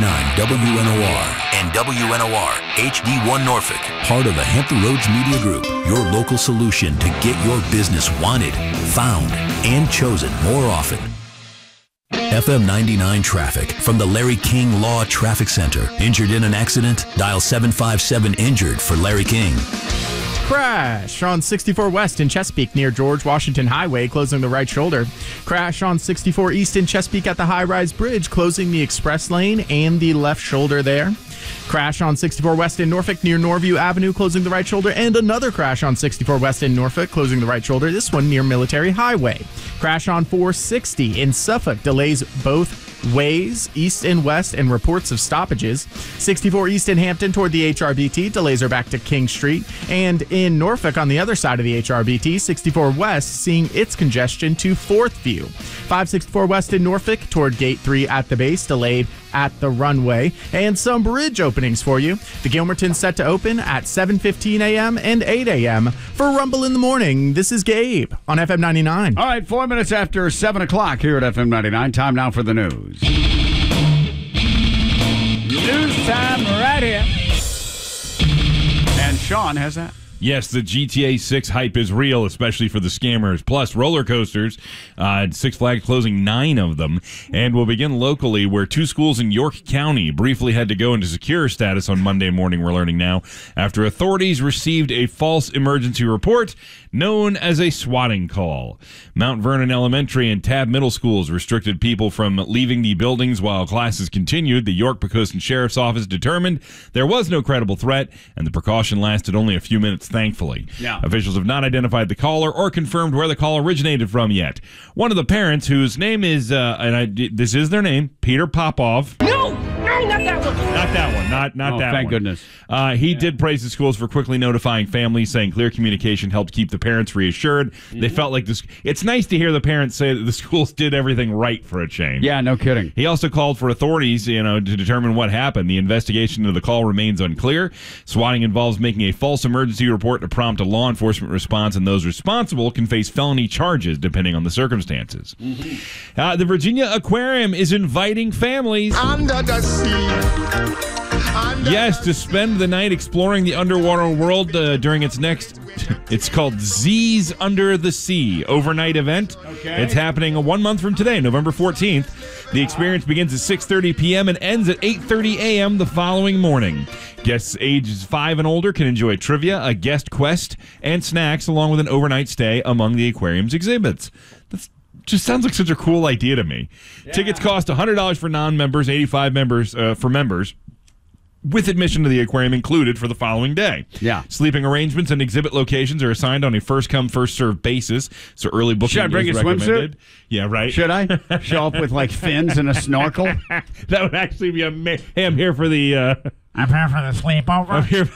WNOR and WNOR HD1 Norfolk, part of the Hampton Roads Media Group, your local solution to get your business wanted, found, and chosen more often. FM 99 traffic from the Larry King Law Traffic Center. Injured in an accident? Dial 757-INJURED for Larry King. Crash on 64 West in Chesapeake near George Washington Highway, closing the right shoulder. Crash on 64 East in Chesapeake at the High Rise Bridge, closing the express lane and the left shoulder there. Crash on 64 West in Norfolk near Norview Avenue, closing the right shoulder. And another crash on 64 West in Norfolk, closing the right shoulder. This one near Military Highway. Crash on 460 in Suffolk, delays both ways, east and west, and reports of stoppages. 64 East in Hampton toward the HRBT, delays are back to King Street. And in Norfolk on the other side of the HRBT, 64 West seeing its congestion to 4th View. 564 West in Norfolk toward Gate 3 at the base, delayed at the runway. And some bridge openings for you. The Gilmerton set to open at 7:15 a.m. and 8 a.m. For Rumble in the Morning, this is Gabe on FM 99. All right, 4 minutes after 7 o'clock here at FM 99. Time now for the news. News time right here. And Sean has that. Yes, the GTA 6 hype is real, especially for the scammers. Plus, roller coasters. Six Flags closing 9 of them. And we'll begin locally, where 2 schools in York County briefly had to go into secure status on Monday morning, we're learning now, after authorities received a false emergency report known as a swatting call. Mount Vernon Elementary and Tabb Middle Schools restricted people from leaving the buildings while classes continued. The York-Poquoson Sheriff's Office determined there was no credible threat, and the precaution lasted only a few minutes, thankfully. Yeah. Officials have not identified the caller or confirmed where the call originated from yet. One of the parents, whose name is, this is their name, Peter Popov. No, not that one. Not that one. Not that one. Thank goodness. He did praise the schools for quickly notifying families, saying clear communication helped keep the parents reassured. Mm-hmm. They felt like this. It's nice to hear the parents say that the schools did everything right for a change. Yeah, no kidding. He also called for authorities, to determine what happened. The investigation into the call remains unclear. Swatting involves making a false emergency report to prompt a law enforcement response, and those responsible can face felony charges depending on the circumstances. Mm-hmm. The Virginia Aquarium is inviting families under the sea. Yes, to spend the night exploring the underwater world during its next, it's called Z's Under the Sea overnight event. Okay. It's happening 1 month from today, November 14th. The experience begins at 6:30 p.m. and ends at 8:30 a.m. the following morning. Guests ages 5 and older can enjoy trivia, a guest quest, and snacks, along with an overnight stay among the aquarium's exhibits. That's just sounds like such a cool idea to me. Yeah. Tickets cost $100 for non-members, $85 for members, with admission to the aquarium included for the following day. Yeah. Sleeping arrangements and exhibit locations are assigned on a first-come, first-served basis, so early booking Should I bring is a recommended. swimsuit? Yeah, right. Should I show up with, like, fins and a snorkel? That would actually be hey, I'm here for the... I'm here for the sleepover. I'm here...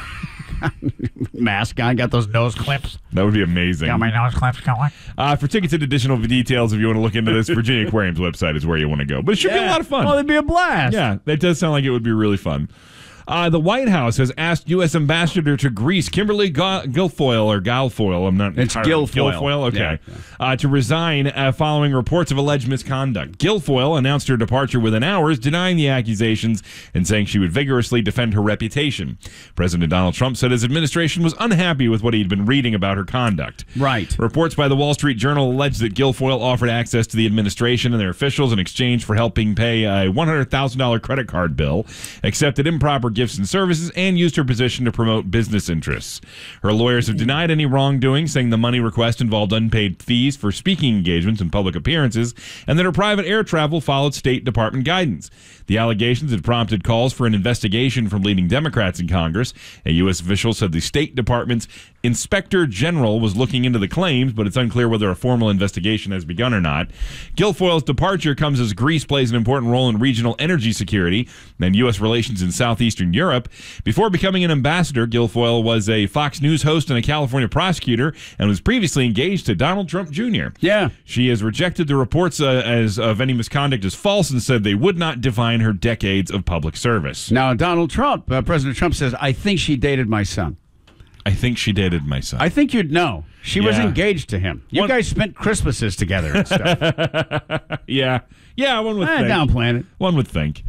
Mask on, got those nose clips. That would be amazing. Got my nose clips going. For tickets and additional details, if you want to look into this, Virginia Aquarium's website is where you want to go. But it should be a lot of fun. Oh, it'd be a blast. Yeah, that does sound like it would be really fun. The White House has asked U.S. Ambassador to Greece, Kimberly Guilfoyle, or Guilfoyle, I'm not It's entirely... Guilfoyle. Guilfoyle, okay. Yeah. To resign following reports of alleged misconduct. Guilfoyle announced her departure within hours, denying the accusations and saying she would vigorously defend her reputation. President Donald Trump said his administration was unhappy with what he'd been reading about her conduct. Right. Reports by the Wall Street Journal allege that Guilfoyle offered access to the administration and their officials in exchange for helping pay a $100,000 credit card bill, accepted improper gifts and services, and used her position to promote business interests. Her lawyers have denied any wrongdoing, saying the money request involved unpaid fees for speaking engagements and public appearances, and that her private air travel followed State Department guidance. The allegations had prompted calls for an investigation from leading Democrats in Congress. A U.S. official said the State Department's Inspector General was looking into the claims, but it's unclear whether a formal investigation has begun or not. Guilfoyle's departure comes as Greece plays an important role in regional energy security and U.S. relations in southeastern Europe. Before becoming an ambassador, Guilfoyle was a Fox News host and a California prosecutor and was previously engaged to Donald Trump Jr. Yeah. She has rejected the reports of any misconduct as false and said they would not define her decades of public service. Now, Donald Trump, President Trump says, I think she dated my son. I think she dated my son. I think you'd know. She was Yeah. engaged to him. You guys spent Christmases together and stuff. Yeah, one would think. Downplaying it. One would think.